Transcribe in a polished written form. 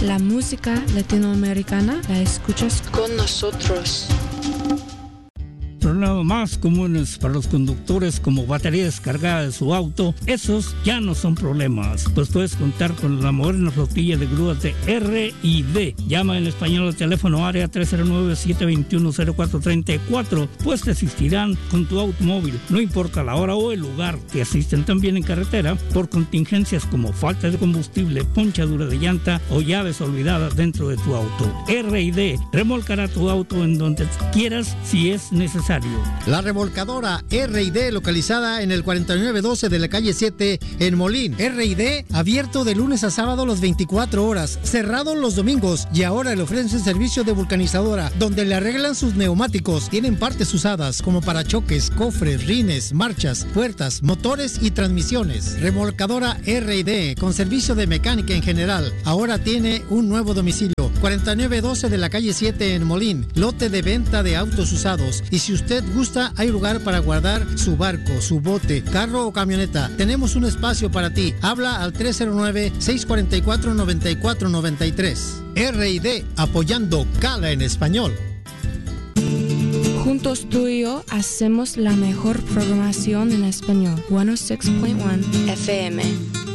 La música latinoamericana la escuchas con nosotros. Problemas más comunes para los conductores como batería descargada de su auto, esos ya no son problemas, pues puedes contar con la moderna flotilla de grúas de R&D. Llama en español al teléfono área 309-721-0434, pues te asistirán con tu automóvil, no importa la hora o el lugar. Te asisten también en carretera por contingencias como falta de combustible, ponchadura de llanta o llaves olvidadas dentro de tu auto. R&D remolcará tu auto en donde quieras si es necesario. La remolcadora R&D, localizada en el 4912 de la calle 7 en Molín. R&D abierto de lunes a sábado las 24 horas, cerrado los domingos, y ahora le ofrecen servicio de vulcanizadora, donde le arreglan sus neumáticos. Tienen partes usadas como parachoques, cofres, rines, marchas, puertas, motores y transmisiones. Remolcadora R&D, con servicio de mecánica en general. Ahora tiene un nuevo domicilio, 4912 de la calle 7 en Molín, lote de venta de autos usados. Y si usted gusta, hay lugar para guardar su barco, su bote, carro o camioneta. Tenemos un espacio para ti. Habla al 309-644-9493. R&D, apoyando Cala en español. Juntos tú y yo hacemos la mejor programación en español. 106.1 FM.